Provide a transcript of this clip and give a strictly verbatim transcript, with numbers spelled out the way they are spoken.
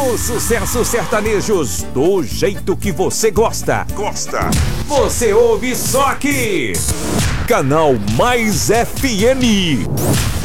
Os sucessos sertanejos do jeito que você gosta. Gosta. Você ouve só aqui. Canal Mais F M.